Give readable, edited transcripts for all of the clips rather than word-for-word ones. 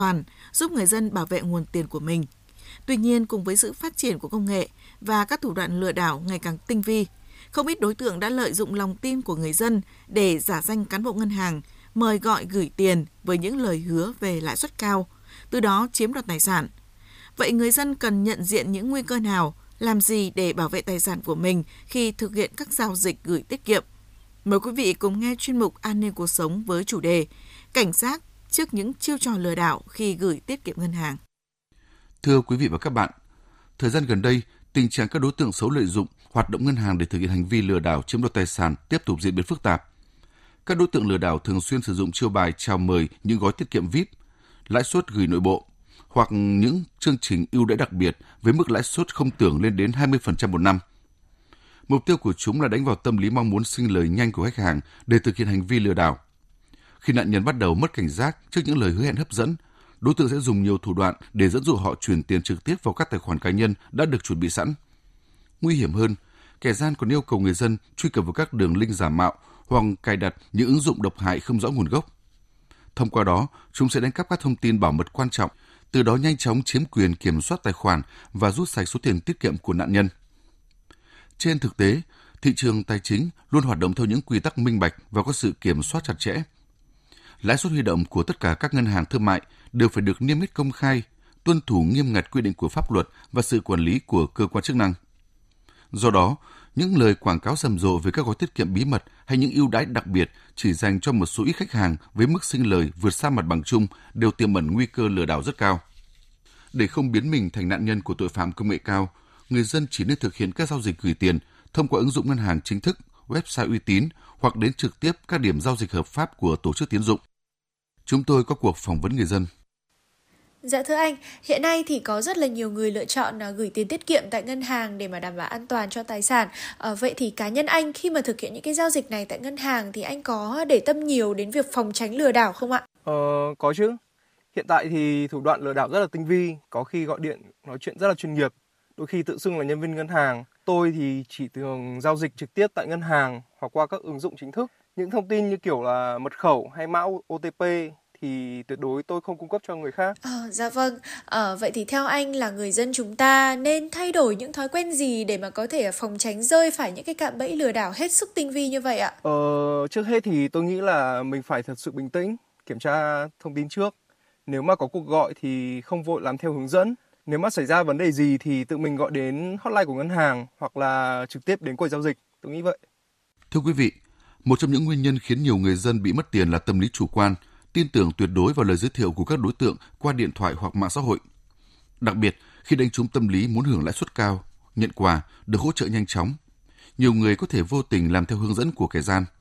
toàn, giúp người dân bảo vệ nguồn tiền của mình. Tuy nhiên, cùng với sự phát triển của công nghệ và các thủ đoạn lừa đảo ngày càng tinh vi, không ít đối tượng đã lợi dụng lòng tin của người dân để giả danh cán bộ ngân hàng, mời gọi gửi tiền với những lời hứa về lãi suất cao, từ đó chiếm đoạt tài sản. Vậy người dân cần nhận diện những nguy cơ nào, làm gì để bảo vệ tài sản của mình khi thực hiện các giao dịch gửi tiết kiệm? Mời quý vị cùng nghe chuyên mục An ninh cuộc sống với chủ đề Cảnh giác trước những chiêu trò lừa đảo khi gửi tiết kiệm ngân hàng. Thưa quý vị và các bạn, thời gian gần đây, tình trạng các đối tượng xấu lợi dụng hoạt động ngân hàng để thực hiện hành vi lừa đảo chiếm đoạt tài sản tiếp tục diễn biến phức tạp. Các đối tượng lừa đảo thường xuyên sử dụng chiêu bài chào mời những gói tiết kiệm VIP, lãi suất gửi nội bộ hoặc những chương trình ưu đãi đặc biệt với mức lãi suất không tưởng lên đến 20% một năm. Mục tiêu của chúng là đánh vào tâm lý mong muốn sinh lời nhanh của khách hàng để thực hiện hành vi lừa đảo. Khi nạn nhân bắt đầu mất cảnh giác trước những lời hứa hẹn hấp dẫn, đối tượng sẽ dùng nhiều thủ đoạn để dẫn dụ họ chuyển tiền trực tiếp vào các tài khoản cá nhân đã được chuẩn bị sẵn. Nguy hiểm hơn, kẻ gian còn yêu cầu người dân truy cập vào các đường link giả mạo hoặc cài đặt những ứng dụng độc hại không rõ nguồn gốc. Thông qua đó, chúng sẽ đánh cắp các thông tin bảo mật quan trọng, từ đó nhanh chóng chiếm quyền kiểm soát tài khoản và rút sạch số tiền tiết kiệm của nạn nhân. Trên thực tế, thị trường tài chính luôn hoạt động theo những quy tắc minh bạch và có sự kiểm soát chặt chẽ. Lãi suất huy động của tất cả các ngân hàng thương mại đều phải được niêm yết công khai, tuân thủ nghiêm ngặt quy định của pháp luật và sự quản lý của cơ quan chức năng. Do đó, những lời quảng cáo rầm rộ về các gói tiết kiệm bí mật hay những ưu đãi đặc biệt chỉ dành cho một số ít khách hàng với mức sinh lời vượt xa mặt bằng chung đều tiềm ẩn nguy cơ lừa đảo rất cao. Để không biến mình thành nạn nhân của tội phạm công nghệ cao, người dân chỉ nên thực hiện các giao dịch gửi tiền thông qua ứng dụng ngân hàng chính thức, website uy tín hoặc đến trực tiếp các điểm giao dịch hợp pháp của tổ chức tín dụng. Chúng tôi có cuộc phỏng vấn người dân. Dạ thưa anh, hiện nay thì có rất là nhiều người lựa chọn gửi tiền tiết kiệm tại ngân hàng để mà đảm bảo an toàn cho tài sản. Vậy thì cá nhân anh khi mà thực hiện những cái giao dịch này tại ngân hàng thì anh có để tâm nhiều đến việc phòng tránh lừa đảo không ạ? Có chứ. Hiện tại thì thủ đoạn lừa đảo rất là tinh vi, có khi gọi điện nói chuyện rất là chuyên nghiệp, đôi khi tự xưng là nhân viên ngân hàng. Tôi thì chỉ thường giao dịch trực tiếp tại ngân hàng hoặc qua các ứng dụng chính thức. Những thông tin như kiểu là mật khẩu hay mã OTP thì tuyệt đối tôi không cung cấp cho người khác. Dạ vâng. Vậy thì theo anh là người dân chúng ta nên thay đổi những thói quen gì để mà có thể phòng tránh rơi phải những cái cạm bẫy lừa đảo hết sức tinh vi như vậy ạ? Trước hết thì tôi nghĩ là mình phải thật sự bình tĩnh, kiểm tra thông tin trước. Nếu mà có cuộc gọi thì không vội làm theo hướng dẫn. Nếu mà xảy ra vấn đề gì thì tự mình gọi đến hotline của ngân hàng hoặc là trực tiếp đến quầy giao dịch. Tôi nghĩ vậy. Thưa quý vị, một trong những nguyên nhân khiến nhiều người dân bị mất tiền là tâm lý chủ quan, tin tưởng tuyệt đối vào lời giới thiệu của các đối tượng qua điện thoại hoặc mạng xã hội. Đặc biệt, khi đánh trúng tâm lý muốn hưởng lãi suất cao, nhận quà, được hỗ trợ nhanh chóng, nhiều người có thể vô tình làm theo hướng dẫn của kẻ gian.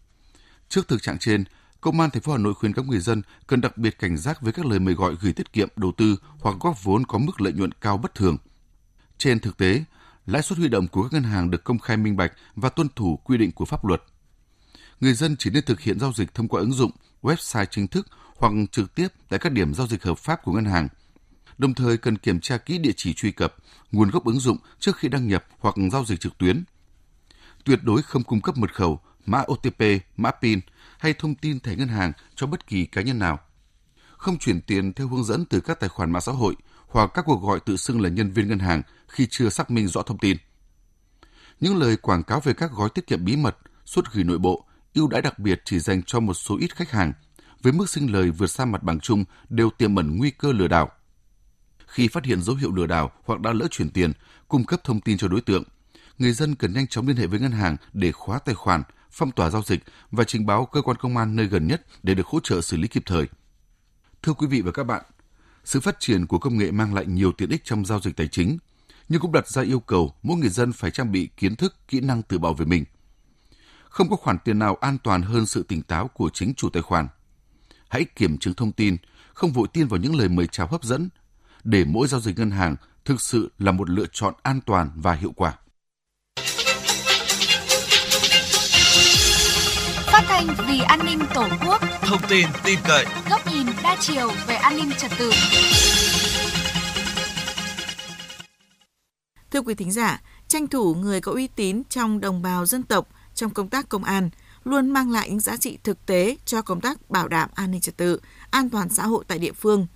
Trước thực trạng trên, Công an thành phố Hà Nội khuyến cáo người dân cần đặc biệt cảnh giác với các lời mời gọi gửi tiết kiệm, đầu tư hoặc góp vốn có mức lợi nhuận cao bất thường. Trên thực tế, lãi suất huy động của các ngân hàng được công khai minh bạch và tuân thủ quy định của pháp luật. Người dân chỉ nên thực hiện giao dịch thông qua ứng dụng, website chính thức hoặc trực tiếp tại các điểm giao dịch hợp pháp của ngân hàng. Đồng thời cần kiểm tra kỹ địa chỉ truy cập, nguồn gốc ứng dụng trước khi đăng nhập hoặc giao dịch trực tuyến. Tuyệt đối không cung cấp mật khẩu, mã OTP, mã PIN hay thông tin thẻ ngân hàng cho bất kỳ cá nhân nào. Không chuyển tiền theo hướng dẫn từ các tài khoản mạng xã hội hoặc các cuộc gọi tự xưng là nhân viên ngân hàng khi chưa xác minh rõ thông tin. Những lời quảng cáo về các gói tiết kiệm bí mật, suất gửi nội bộ, ưu đãi đặc biệt chỉ dành cho một số ít khách hàng, với mức sinh lời vượt xa mặt bằng chung đều tiềm ẩn nguy cơ lừa đảo. Khi phát hiện dấu hiệu lừa đảo hoặc đã lỡ chuyển tiền, cung cấp thông tin cho đối tượng, người dân cần nhanh chóng liên hệ với ngân hàng để khóa tài khoản, phong tỏa giao dịch và trình báo cơ quan công an nơi gần nhất để được hỗ trợ xử lý kịp thời. Thưa quý vị và các bạn, sự phát triển của công nghệ mang lại nhiều tiện ích trong giao dịch tài chính, nhưng cũng đặt ra yêu cầu mỗi người dân phải trang bị kiến thức, kỹ năng tự bảo vệ mình. Không có khoản tiền nào an toàn hơn sự tỉnh táo của chính chủ tài khoản. Hãy kiểm chứng thông tin, không vội tin vào những lời mời chào hấp dẫn, để mỗi giao dịch ngân hàng thực sự là một lựa chọn an toàn và hiệu quả. Phát thanh vì an ninh Tổ quốc, thông tin tin cậy, góc nhìn đa chiều về an ninh trật tự. Thưa quý thính giả, tranh thủ người có uy tín trong đồng bào dân tộc trong công tác công an luôn mang lại những giá trị thực tế cho công tác bảo đảm an ninh trật tự, an toàn xã hội tại địa phương.